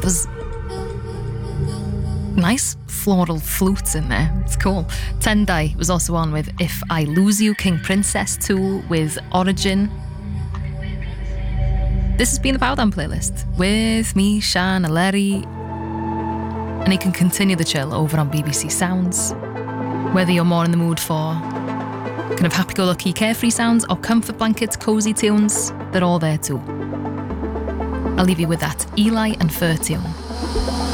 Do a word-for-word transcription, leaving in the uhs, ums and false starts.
There's nice floral flutes in there. It's cool. Tendai was also on with If I Lose You, King Princess two with Origin. This has been the Powerdam playlist with me, Sian Aleri. And you can continue the chill over on B B C Sounds. Whether you're more in the mood for kind of happy-go-lucky carefree sounds or comfort blankets, cosy tunes, they're all there too. I'll leave you with that Eli and Fur tune.